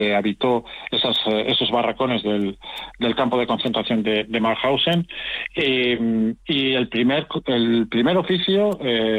habitó esos barracones del campo de concentración de Mauthausen. Y el primer oficio,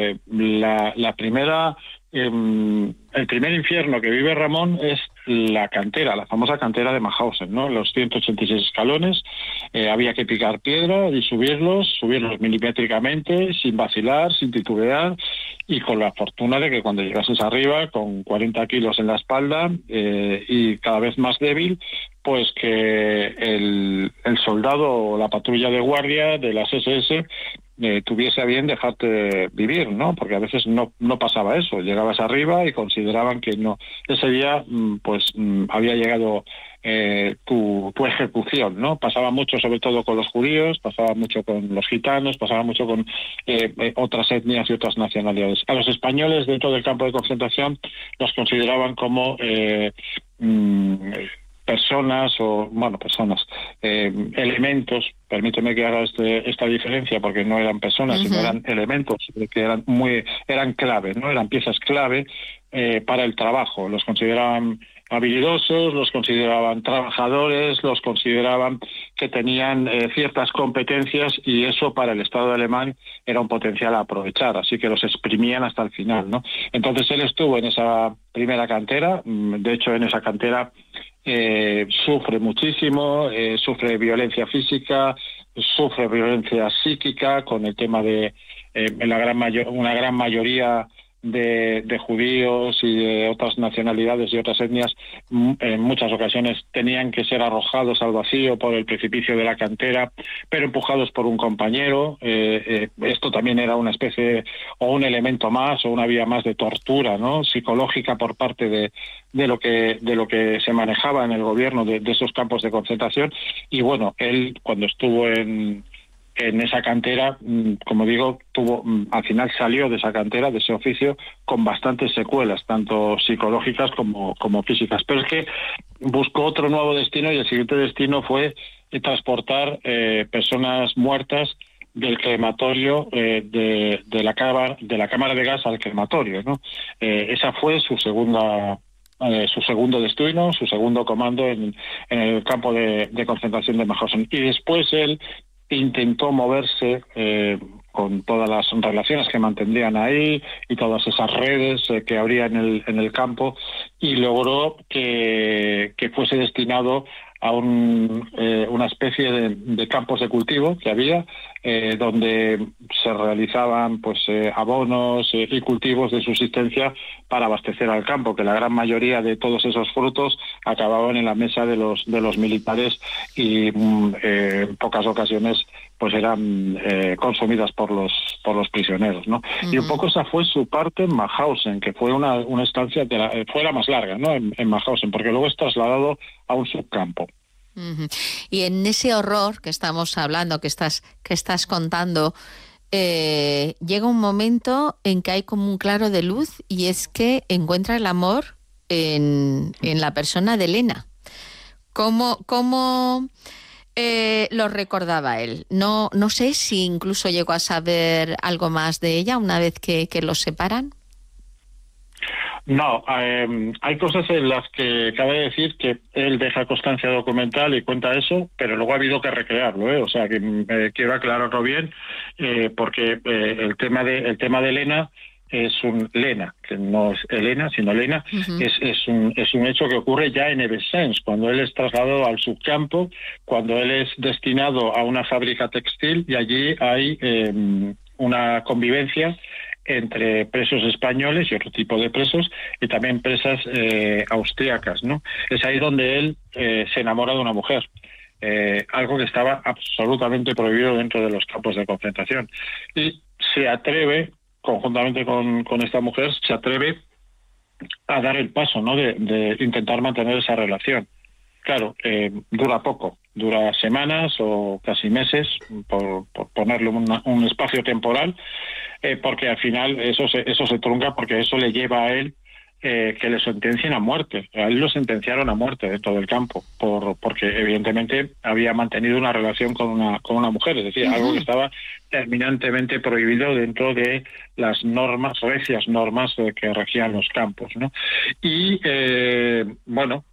el primer infierno que vive Ramón es la cantera, la famosa cantera de Mauthausen, ¿no? Los 186 escalones, había que picar piedra y subirlos milimétricamente, sin vacilar, sin titubear, y con la fortuna de que cuando llegases arriba, con 40 kilos en la espalda y cada vez más débil, pues que el soldado o la patrulla de guardia de las SS tuviese a bien dejarte vivir, ¿no? Porque a veces no pasaba eso. Llegabas arriba y consideraban que no. Ese día, había llegado tu ejecución, ¿no? Pasaba mucho, sobre todo con los judíos, pasaba mucho con los gitanos, pasaba mucho con otras etnias y otras nacionalidades. A los españoles dentro del campo de concentración los consideraban como elementos, permíteme que haga esta diferencia, porque no eran personas, sino eran elementos que eran clave, ¿no? Eran piezas clave para el trabajo. Los consideraban habilidosos, los consideraban trabajadores, los consideraban que tenían ciertas competencias, y eso para el Estado alemán era un potencial a aprovechar, así que los exprimían hasta el final, ¿no? Entonces él estuvo en esa primera cantera. De hecho, en esa cantera sufre muchísimo, sufre violencia física, sufre violencia psíquica, con el tema de una gran mayoría de judíos y de otras nacionalidades y otras etnias. En muchas ocasiones tenían que ser arrojados al vacío por el precipicio de la cantera, pero empujados por un compañero. Esto también era una especie o un elemento más o una vía más de tortura, ¿no?, psicológica por parte de lo que se manejaba en el gobierno de esos campos de concentración. Y bueno, él, cuando estuvo en esa cantera, como digo, al final salió de esa cantera, de ese oficio, con bastantes secuelas, tanto psicológicas como físicas. Pero es que buscó otro nuevo destino, y el siguiente destino fue transportar personas muertas del crematorio, de la cámara de gas al crematorio, ¿no? Esa fue su segundo destino, su segundo comando en el campo de concentración de Mauthausen. Y después él intentó moverse con todas las relaciones que mantendrían ahí y todas esas redes que habría en el campo, y logró que fuese destinado a una especie de campos de cultivo que había, donde se realizaban abonos y cultivos de subsistencia para abastecer al campo, que la gran mayoría de todos esos frutos acababan en la mesa de los militares, y en pocas ocasiones eran consumidas por los prisioneros, ¿no? Y un poco esa fue su parte en Mauthausen, que fue una estancia fue la más larga, ¿no?, en Mauthausen, porque luego es trasladado a un subcampo. Y en ese horror que estamos hablando, que estás contando, llega un momento en que hay como un claro de luz, y es que encuentra el amor en la persona de Elena. ¿Cómo lo recordaba él? No sé si incluso llegó a saber algo más de ella una vez que los separan. No, hay cosas en las que cabe decir que él deja constancia documental y cuenta eso, pero luego ha habido que recrearlo, ¿eh? O sea, que quiero aclararlo bien, porque el tema de Elena es Lena, que no es Elena, sino Lena. Es un hecho que ocurre ya en Evesens, cuando él es trasladado al subcampo, cuando él es destinado a una fábrica textil, y allí hay una convivencia entre presos españoles y otro tipo de presos, y también presas austríacas, ¿no? Es ahí donde él se enamora de una mujer, algo que estaba absolutamente prohibido dentro de los campos de concentración, y se atreve, conjuntamente con esta mujer, se atreve a dar el paso, ¿no?, de intentar mantener esa relación. Claro, dura poco, dura semanas o casi meses, por ponerle un espacio temporal, porque al final eso se trunca, porque eso le lleva a él que le sentencien a muerte. A él lo sentenciaron a muerte dentro del campo, porque evidentemente había mantenido una relación con una mujer, es decir, algo que estaba terminantemente prohibido dentro de las recias normas que regían los campos, ¿no? Y bueno,